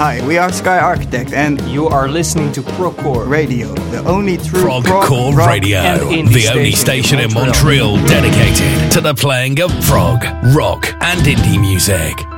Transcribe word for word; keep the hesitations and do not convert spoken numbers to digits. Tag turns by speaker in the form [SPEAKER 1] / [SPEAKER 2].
[SPEAKER 1] Hi, we are Sky Architect, and
[SPEAKER 2] you are listening to Procore
[SPEAKER 1] Radio, the only true
[SPEAKER 3] Progcore
[SPEAKER 1] prog
[SPEAKER 3] Radio,
[SPEAKER 2] the
[SPEAKER 3] station only station in Montreal, in Montreal dedicated to the playing of prog, rock, and indie music.